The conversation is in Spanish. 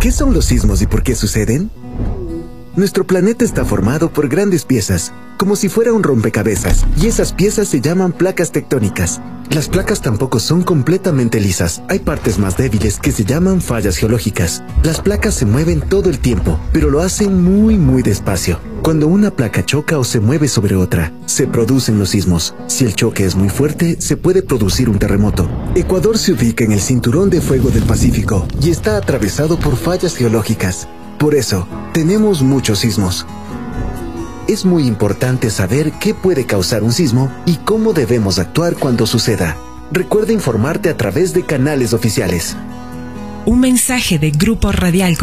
¿Qué son los sismos y por qué suceden? Nuestro planeta está formado por grandes piezas, como si fuera un rompecabezas, y esas piezas se llaman placas tectónicas. Las placas tampoco son completamente lisas, hay partes más débiles que se llaman fallas geológicas. Las placas se mueven todo el tiempo, pero lo hacen muy despacio. Cuando una placa choca o se mueve sobre otra, se producen los sismos. Si el choque es muy fuerte, se puede producir un terremoto. Ecuador se ubica en el cinturón de fuego del Pacífico y está atravesado por fallas geológicas. Por eso, tenemos muchos sismos. Es muy importante saber qué puede causar un sismo y cómo debemos actuar cuando suceda. Recuerda informarte a través de canales oficiales. Un mensaje de Grupo Radial